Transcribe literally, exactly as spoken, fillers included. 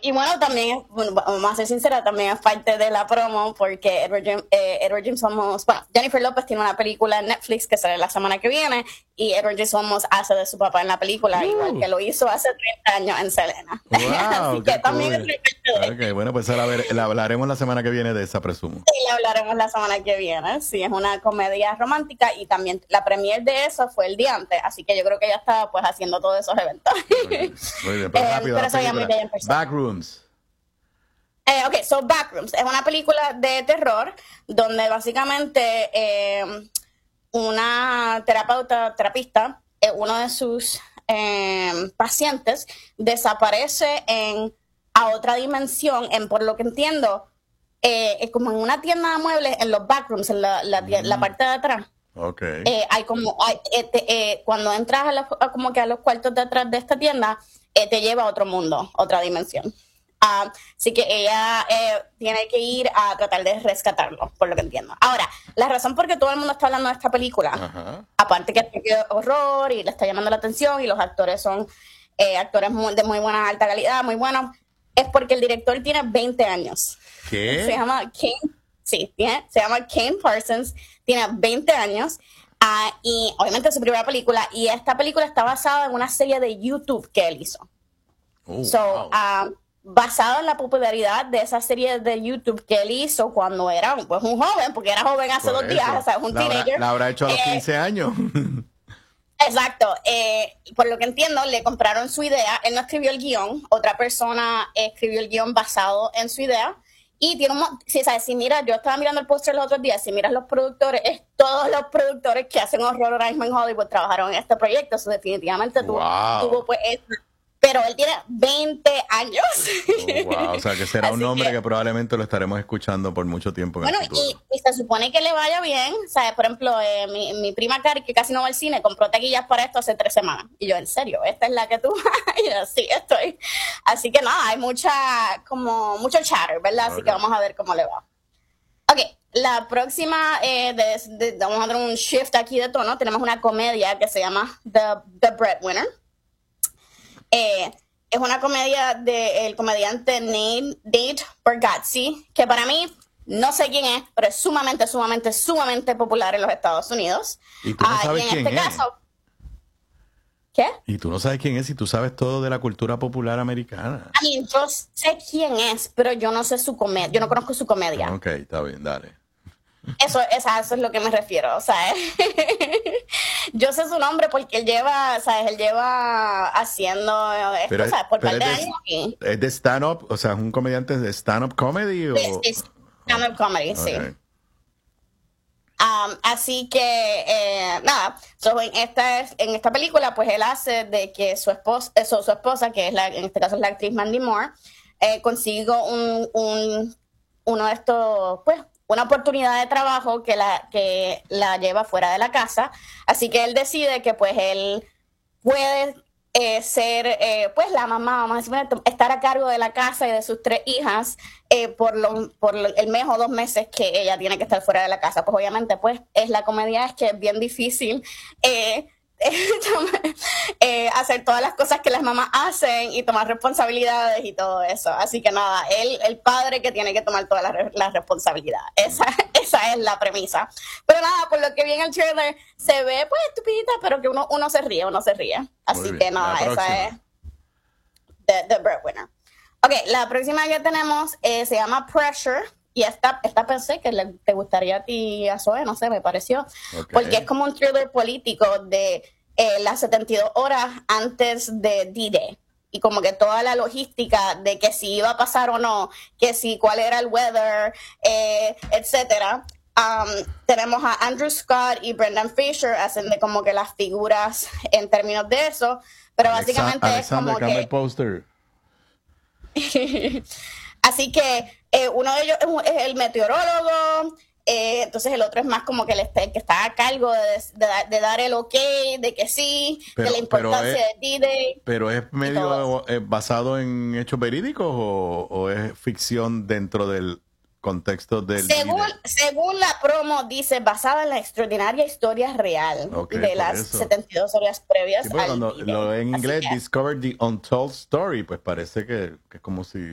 y bueno, también, es- bueno, vamos a ser sincera, también es parte de la promo porque Edward James, eh, Edward James Olmos, bueno, Jennifer Lopez tiene una película en Netflix que sale la semana que viene y Edward James Olmos hace de su papá en la película, uh. igual que lo hizo hace treinta años en Selena. Wow, Así que también cool. es parte de... Okay, bueno, pues la, ver, la hablaremos la semana que viene de esa, presumo. Sí, la hablaremos la semana que viene. Sí, es una comedia romántica y también la premier de eso fue el día antes, así que yo creo que ella estaba pues haciendo todos esos eventos. Muy bien, muy bien, pero eh, rápido, pero la eso ya muy bien Backrooms. Eh, ok, so Backrooms es una película de terror donde básicamente eh, una terapeuta, terapista, eh, uno de sus eh, pacientes desaparece en a otra dimensión, en por lo que entiendo, eh, es como en una tienda de muebles, en los backrooms, en la, la, mm. la parte de atrás. Okay. Eh, hay como, hay, eh, te, eh, cuando entras a, la, a como que a los cuartos de atrás de esta tienda, eh, te lleva a otro mundo, otra dimensión. Uh, así que ella eh, tiene que ir a tratar de rescatarlo, por lo que entiendo. Ahora, la razón por qué todo el mundo está hablando de esta película, uh-huh. aparte que es horror y le está llamando la atención y los actores son eh, actores muy, de muy buena alta calidad, muy buenos, es porque el director tiene veinte años. ¿Qué? Se llama Kane, sí, tiene, se llama Kane Parsons, tiene veinte años uh, y obviamente es su primera película y esta película está basada en una serie de YouTube que él hizo. Oh, so, wow. uh, basado en la popularidad de esa serie de YouTube que él hizo cuando era pues, un joven, porque era joven hace Por dos eso. días, o sea, un la teenager. Habrá, la habrá hecho a los eh, quince años. Exacto. Eh, por lo que entiendo, le compraron su idea. Él no escribió el guión, otra persona escribió el guión basado en su idea. Y tiene un si sabes, si mira, yo estaba mirando el póster los otros días, si miras los productores, es todos los productores que hacen horror ahora mismo en Hollywood trabajaron en este proyecto. Eso definitivamente tuvo, wow. tuvo pues esa. Pero él tiene veinte años. Oh, wow. O sea, que será un nombre que, que probablemente lo estaremos escuchando por mucho tiempo. En bueno, el futuro. Y, y se supone que le vaya bien. ¿Sabes? Por ejemplo, eh, mi, mi prima Cari, que casi no va al cine, compró taquillas para esto hace tres semanas. Y yo, ¿en serio? ¿Esta es la que tú vas? Y yo, sí, estoy. Así que nada, hay mucha, como, mucho chatter, ¿verdad? Así okay. que vamos a ver cómo le va. Ok, la próxima, eh, de, de, vamos a dar un shift aquí de tono. Tenemos una comedia que se llama The, The Breadwinner. Eh, es una comedia del comediante Nate, Nate Bargatze, que para mí, no sé quién es, pero es sumamente, sumamente, sumamente popular en los Estados Unidos. ¿Y tú no sabes uh, y en quién este es? Caso, ¿qué? Y tú no sabes quién es y tú sabes todo de la cultura popular americana. I mean, yo sé quién es, pero yo no sé su comedia, yo no conozco su comedia. Ok, está bien, dale. Eso, esa, eso es lo que me refiero, ¿sabes? Yo sé su nombre porque él lleva, ¿sabes? Él lleva haciendo esto, pero, ¿sabes? Por pero par de es de, años. Y... ¿Es de stand-up? O sea, ¿es un comediante de stand-up comedy? O... Sí, sí, stand-up comedy, okay. sí. Um, así que, eh, nada, so en, esta, en esta película, pues él hace de que su esposa, eso, su esposa que es la, en este caso es la actriz Mandy Moore, eh, consigo un, un, uno de estos, pues, una oportunidad de trabajo que la, que la lleva fuera de la casa. Así que él decide que pues él puede eh, ser eh, pues la mamá, vamos a decir, estar a cargo de la casa y de sus tres hijas eh, por, lo, por lo, el mes o dos meses que ella tiene que estar fuera de la casa. Pues obviamente pues es la comedia es que es bien difícil eh, eh, hacer todas las cosas que las mamás hacen y tomar responsabilidades y todo eso. Así que nada, él, el padre que tiene que tomar toda la, la responsabilidad. Esa, esa es la premisa. Pero nada, por lo que vi en el trailer, se ve pues estupidita, pero que uno, uno se ríe, uno se ríe. Así que nada, esa es The, the Breadwinner. Ok, la próxima que tenemos eh, se llama Pressure. Y esta, esta pensé que le, te gustaría a ti, a Zoe, no sé, me pareció. Okay. Porque es como un thriller político de eh, las setenta y dos horas antes de D-Day. Y como que toda la logística de que si iba a pasar o no, que si cuál era el weather, eh, etcétera. Um, tenemos a Andrew Scott y Brendan Fraser hacen de como que las figuras en términos de eso. Pero Alexa, básicamente Alexander es como que... Poster. Así que eh, uno de ellos es, es el meteorólogo, eh, entonces el otro es más como que el, el que está a cargo de, de, de dar el ok, de que sí, pero, de la importancia es, de D-Day. ¿Pero es medio eh, basado en hechos verídicos o, o es ficción dentro del contexto del según, según la promo dice basada en la extraordinaria historia real okay, de las eso. setenta y dos horas previas sí, al cuando lo en inglés que, Discover the Untold Story, pues parece que, que es como si